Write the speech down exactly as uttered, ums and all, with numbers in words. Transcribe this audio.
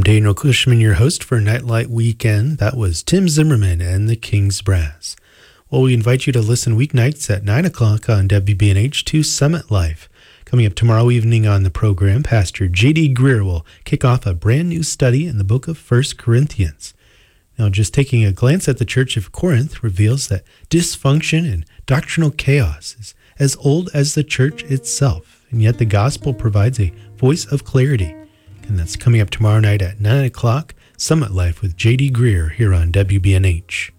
Daniel Cushman, your host for Nightlight Weekend. That was Tim Zimmerman and the King's Brass. Well, we invite you to listen weeknights at nine o'clock on W B N H to Summit Life. Coming up tomorrow evening on the program, Pastor J D Greer will kick off a brand new study in the book of First Corinthians. Now, just taking a glance at the Church of Corinth reveals that dysfunction and doctrinal chaos is as old as the church itself, and yet the gospel provides a voice of clarity. And that's coming up tomorrow night at nine o'clock, Summit Life with J D Greer here on W B N H.